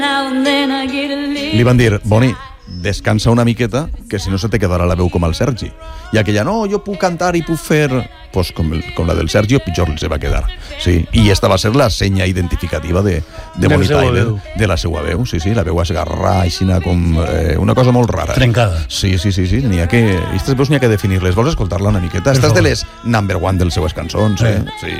Li van dir, Boni, descansa una miqueta, que si no se te quedarà la veu com el Sergi. I aquella, no, jo puc cantar i puc fer... Pues com la del Sergio, pitjor se va quedar. Sí, i esta va ser la senya identificativa de Bonnie Tyler, de la seva veu. Sí, sí, la veu esgarrà, aixina com una cosa molt rara. Trencada. Sí, n'hi ha que... Aquestes veus n'hi ha que definir-les. Vols escoltar-la una miqueta? Esta és de les number one de les seues cançons, eh? Sí.